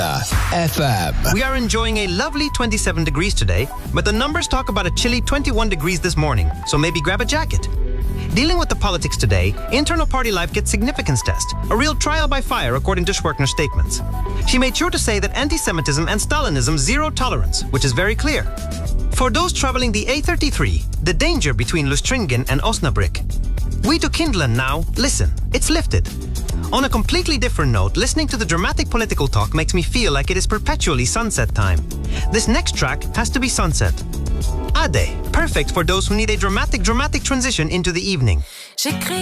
FM. We are enjoying a lovely 27 degrees today, but the numbers talk about a chilly 21 degrees this morning, so maybe grab a jacket. Dealing with the politics today, internal party life gets significance test, a real trial by fire according to Schwerkner's statements. She made sure to say that anti-Semitism and Stalinism zero tolerance, which is very clear. For those traveling the A33, the danger between Lustringen and Osnabrück. We to Kindlen now, listen, it's lifted. On a completely different note, listening to the dramatic political talk makes me feel like it is perpetually sunset time. This next track has to be Sunset. Ade, perfect for those who need a dramatic transition into the evening.